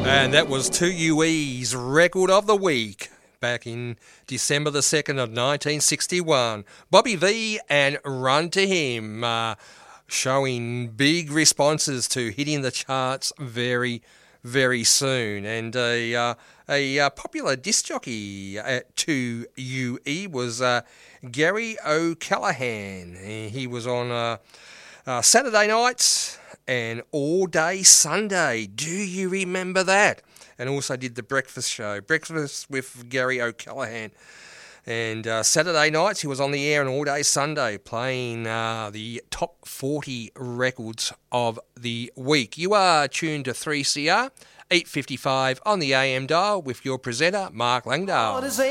And that was 2UE's Record of the Week back in December the 2nd of 1961. Bobby V and Run to Him, showing big responses to hitting the charts very, very soon. And a popular disc jockey at 2UE was Gary O'Callaghan. He was on Saturday nights and All Day Sunday. Do you remember that? And also did the breakfast show, Breakfast with Gary O'Callaghan. And Saturday nights he was on the air on All Day Sunday playing the top 40 records of the week. You are tuned to 3CR, 8:55 on the AM dial with your presenter, Mark Langdale.